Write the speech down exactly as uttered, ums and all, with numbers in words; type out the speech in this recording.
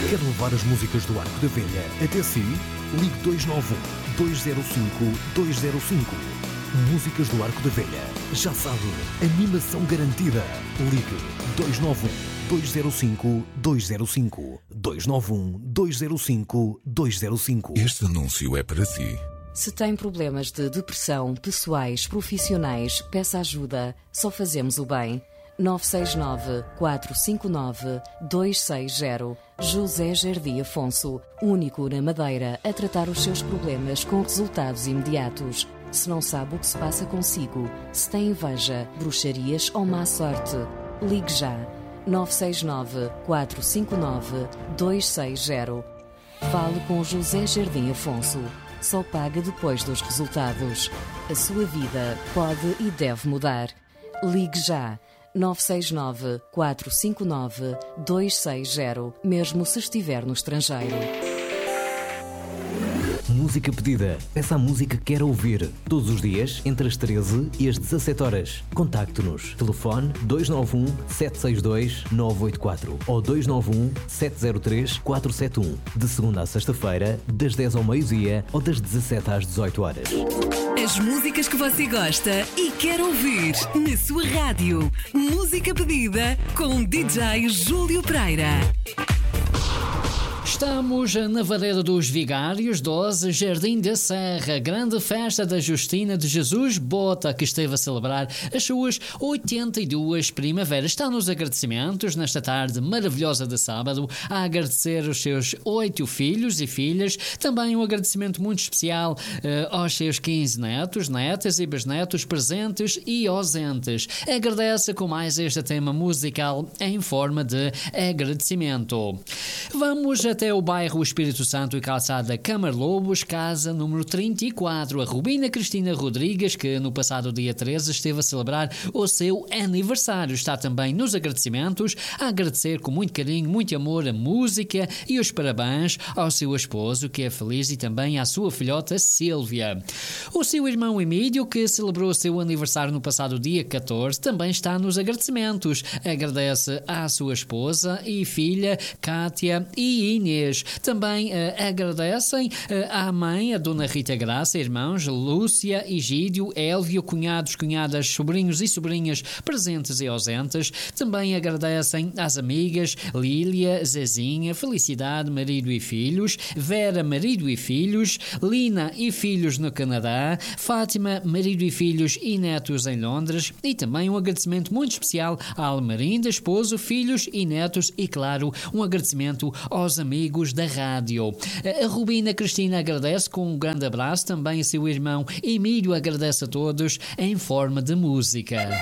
Quer levar as músicas do Arco da Velha até si? Ligue dois nove um, dois zero cinco, dois zero cinco. Músicas do Arco da Velha. Já sabe, animação garantida. Ligue dois nove um, dois zero cinco, dois zero cinco. dois nove um, dois zero cinco, dois zero cinco. Este anúncio é para si. Se tem problemas de depressão, pessoais, profissionais, peça ajuda. Só fazemos o bem. nove seis nove, quatro cinco nove, dois seis zero. José Jardim Afonso, único na Madeira a tratar os seus problemas com resultados imediatos. Se não sabe o que se passa consigo, se tem inveja, bruxarias ou má sorte, ligue já. nove seis nove, quatro cinco nove, dois seis zero. Fale com José Jardim Afonso. Só paga depois dos resultados. A sua vida pode e deve mudar. Ligue já. nove seis nove, quatro cinco nove, dois seis zero, mesmo se estiver no estrangeiro. Música pedida. Peça a música que quer ouvir. Todos os dias, entre as treze e as dezassete horas. Contacte-nos. Telefone dois nove um, sete seis dois, nove oito quatro ou dois nove um, sete zero três, quatro sete um. De segunda a sexta-feira, das dez ao meio-dia ou das dezassete às dezoito horas. As músicas que você gosta e quer ouvir na sua rádio. Música pedida com D J Júlio Pereira. Estamos na Vareda dos Vigários, doze, Jardim da Serra, grande festa da Justina de Jesus Bota, que esteve a celebrar as suas oitenta e duas primaveras. Está nos agradecimentos nesta tarde maravilhosa de sábado, a agradecer os seus oito filhos e filhas, também um agradecimento muito especial uh, aos seus quinze netos, netas e bisnetos presentes e ausentes. Agradece com mais este tema musical em forma de agradecimento. Vamos até o bairro Espírito Santo e calçada Câmara Lobos, casa número trinta e quatro, a Rubina Cristina Rodrigues, que no passado dia treze esteve a celebrar o seu aniversário. Está também nos agradecimentos, a agradecer com muito carinho, muito amor a música e os parabéns ao seu esposo, que é feliz, e também à sua filhota Sílvia. O seu irmão Emílio, que celebrou o seu aniversário no passado dia catorze, também está nos agradecimentos. Agradece à sua esposa e filha Cátia e Inês. Também uh, agradecem uh, à mãe, a dona Rita Graça, irmãos Lúcia, Egídio, Élvio, cunhados, cunhadas, sobrinhos e sobrinhas presentes e ausentes. Também agradecem às amigas Lília, Zezinha, Felicidade, marido e filhos, Vera, marido e filhos, Lina e filhos no Canadá, Fátima, marido e filhos e netos em Londres, e também um agradecimento muito especial à Almarinda, esposo, filhos e netos, e claro, um agradecimento aos amigos da rádio. A Rubina Cristina agradece com um grande abraço, também a seu irmão Emílio agradece a todos em forma de música.